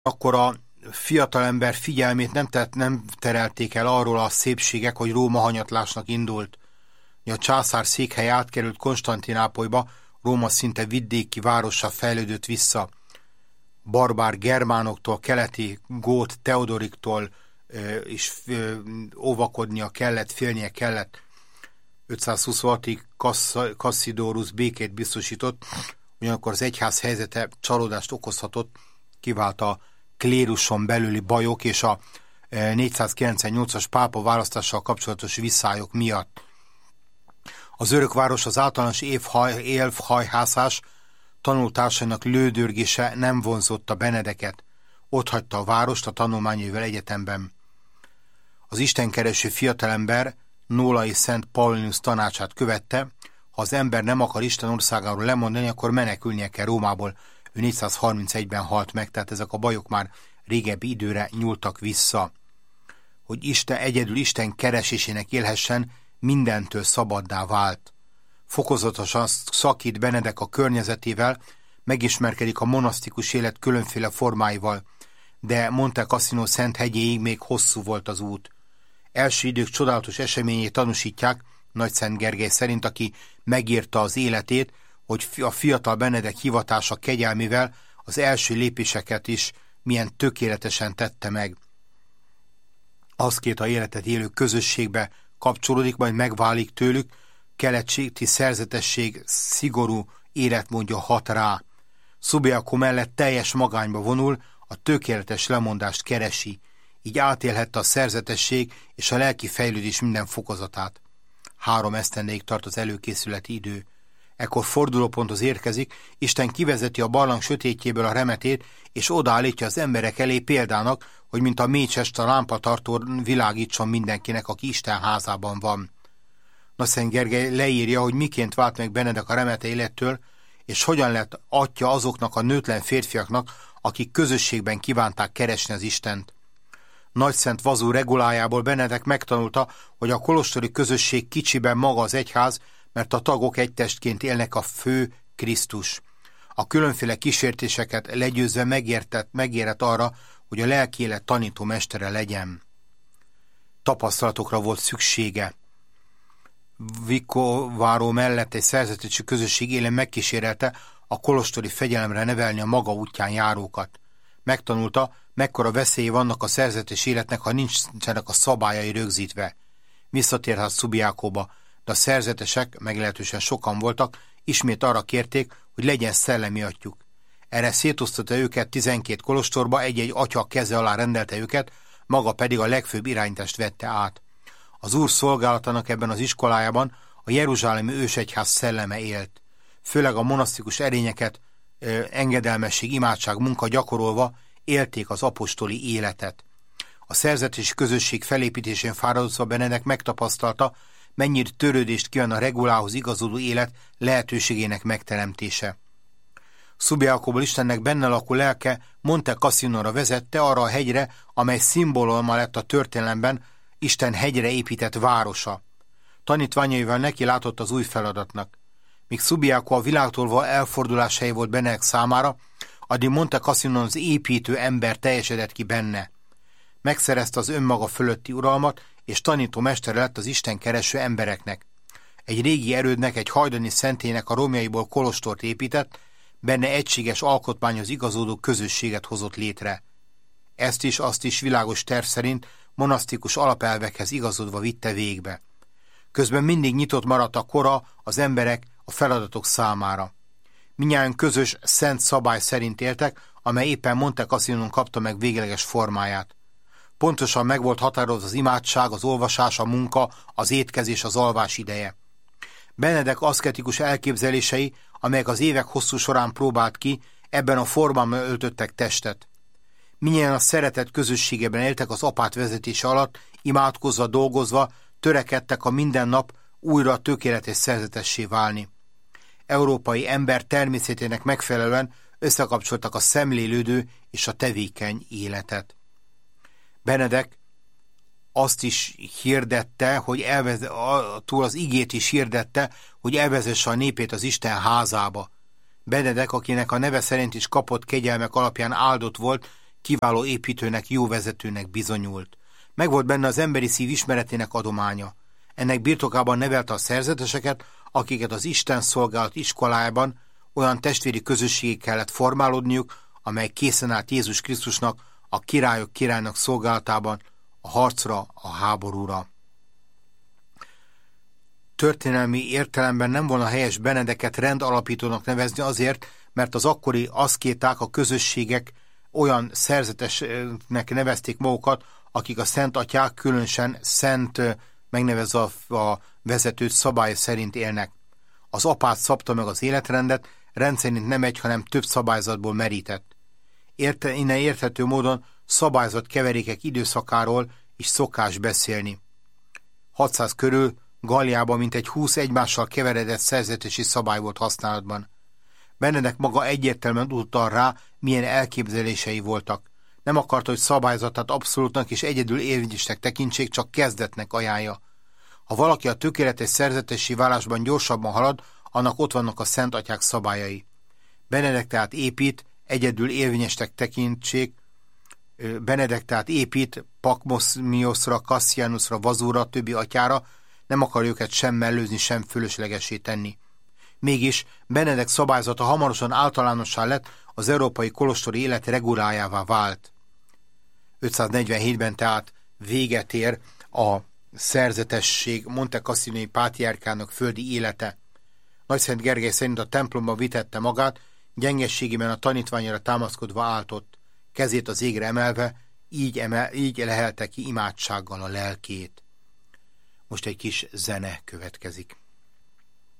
Akkor a fiatalember figyelmét nem terelték el arról a szépségek, hogy Róma hanyatlásnak indult. A császár székhely átkerült Konstantinápolyba, Róma szinte vidéki várossá fejlődött vissza. Barbár germánoktól, keleti gót Teodoriktól is óvakodnia kellett, félnie kellett. 526-ig Cassiodorus békét biztosított, ugyanakkor az egyház helyzete csalódást okozhatott, kivált a kléruson belüli bajok és a 498-as pápa választással kapcsolatos visszályok miatt. Az örökváros az általános élvhajhászás tanultársainak lődörgése nem vonzotta Benedeket. Otthagyta a várost a tanulmányaival egyetemben. Az istenkereső fiatalember Nólai Szent Paulinus tanácsát követte: ha az ember nem akar Isten országáról lemondani, akkor menekülnie kell Rómából. Ő 431-ben halt meg, tehát ezek a bajok már régebbi időre nyúltak vissza. Hogy egyedül Isten keresésének élhessen, mindentől szabaddá vált. Fokozatosan szakít Benedek a környezetével, megismerkedik a monasztikus élet különféle formáival, de Monte Cassino Szent hegyéig még hosszú volt az út. Első idők csodálatos eseményét tanúsítják Nagyszent Gergely szerint, aki megírta az életét, hogy a fiatal Benedek hivatása kegyelmével az első lépéseket is milyen tökéletesen tette meg. Aszkéta életet élő közösségbe kapcsolódik, majd megválik tőlük, keletségi szerzetesség, szigorú életmódja hat rá. Subiaco mellett teljes magányba vonul, a tökéletes lemondást keresi, így átélhette a szerzetesség és a lelki fejlődés minden fokozatát. 3 esztendeig tart az előkészületi idő. Ekkor fordulóponthoz érkezik, Isten kivezeti a barlang sötétjéből a remetét, és odaállítja az emberek elé példának, hogy mint a mécsest a lámpatartó világítson mindenkinek, aki Isten házában van. Nagyszent Gergely leírja, hogy miként vált meg Benedek a remete élettől, és hogyan lett atya azoknak a nőtlen férfiaknak, akik közösségben kívánták keresni az Istent. Nagyszent Vazú regulájából Benedek megtanulta, hogy a kolostori közösség kicsiben maga az egyház, mert a tagok egy testként élnek, a fő Krisztus. A különféle kísértéseket legyőzve megérett arra, hogy a lelki élet tanító mestere legyen. Tapasztalatokra volt szüksége. Vicovaro mellett egy szerzetesi közösség élén megkísérelte a kolostori fegyelemre nevelni a maga útján járókat. Megtanulta, mekkora veszélye vannak a szerzetes életnek, ha nincsenek a szabályai rögzítve. Visszatérhet Subiacóba, de a szerzetesek, meglehetősen sokan voltak, ismét arra kérték, hogy legyen szellemi atyjuk. Erre szétosztotta őket 12 kolostorba, egy-egy atya keze alá rendelte őket, maga pedig a legfőbb irányítást vette át. Az Úr szolgálatának ebben az iskolájában a jeruzsálemi ősegyház szelleme élt. Főleg a monasztikus erényeket, engedelmesség, imádság, munka gyakorolva élték az apostoli életet. A szerzetesi közösség felépítésén fáradozva Benedek megtapasztalta, mennyire törődést kíván a regulához igazodó élet lehetőségének megteremtése. Subiacóból Istennek benne lakó lelke Monte Cassinóra vezette, arra a hegyre, amely szimbóluma lett a történelemben Isten hegyre épített városa. Tanítványaival neki látott az új feladatnak. Míg Subiaco a világtól való elfordulás helye volt Benedek számára, addig Monte Cassinon az építő ember teljesedett ki benne. Megszerezte az önmaga fölötti uralmat, és tanító mestere lett az Isten kereső embereknek. Egy régi erődnek, egy hajdani szentélynek a romjaiból kolostort épített, benne egységes alkotmányhoz igazodó közösséget hozott létre. Ezt is, azt is világos terv szerint monasztikus alapelvekhez igazodva vitte végbe. Közben mindig nyitott maradt a kora az emberek a feladatok számára. Mindnyájan közös, szent szabály szerint éltek, amely éppen Monte Cassinon kapta meg végleges formáját. Pontosan meg volt határozva az imádság, az olvasás, a munka, az étkezés, az alvás ideje. Benedek aszketikus elképzelései, amelyek az évek hosszú során próbált ki, ebben a formában öltöttek testet. Mindnyájan a szeretet közösségében éltek az apát vezetése alatt, imádkozva, dolgozva, törekedtek a minden nap újra tökéletes szerzetessé válni. Európai ember természetének megfelelően összekapcsoltak a szemlélődő és a tevékeny életet. Benedek azt is hirdette, hogy túl az igét is hirdette, hogy elvezesse a népét az Isten házába. Benedek, akinek a neve szerint is kapott kegyelmek alapján áldott volt, kiváló építőnek, jó vezetőnek bizonyult. Megvolt benne az emberi szív ismeretének adománya. Ennek birtokában nevelte a szerzeteseket, akiket az Isten szolgálat iskolájában olyan testvéri közösségé kellett formálódniuk, amely készen állt Jézus Krisztusnak, a királyok királynak szolgálatában, a harcra, a háborúra. Történelmi értelemben nem volna helyes Benedeket rendalapítónak nevezni azért, mert az akkori aszkéták, a közösségek olyan szerzetesnek nevezték magukat, akik a Szent Atyák, különösen Szent megnevezve a vezetőt szabály szerint élnek. Az apát szabta meg az életrendet, rendszerint nem egy, hanem több szabályzatból merített. Innen érthető módon szabályzat keverékek időszakáról is szokás beszélni. 600 körül Galliában mintegy 20 egymással keveredett szerzetesi szabály volt használatban. Benedek maga egyértelműen utal rá, milyen elképzelései voltak. Nem akarta, hogy szabályzatát abszolútnak és egyedül érvényesnek tekintsék, csak kezdetnek ajánlja. Ha valaki a tökéletes szerzetesi válásban gyorsabban halad, annak ott vannak a Szent Atyák szabályai. Benedek tehát épít, egyedül érvényesnek tekintsék, Benedek tehát épít Pakmoszmioszra, Kasszianusra, Vazúra, többi atyára, nem akar őket sem mellőzni, sem fölöslegessé tenni. Mégis Benedek szabályzata hamarosan általánossá lett, az európai kolostori élet regulájává vált. 547-ben tehát véget ér a szerzetesség Monte Cassinoi pátriárkának földi élete. Nagyszent Gergely szerint a templomba vitette magát, gyengességében a tanítványra támaszkodva áltott, kezét az égre emelve, így lehelte ki imádsággal a lelkét. Most egy kis zene következik.